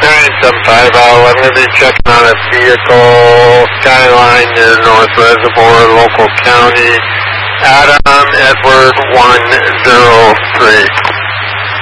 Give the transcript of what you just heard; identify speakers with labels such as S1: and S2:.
S1: 975, I'm going to be checking on a vehicle, Skyline near North Reservoir, local county, Adam Edward 103.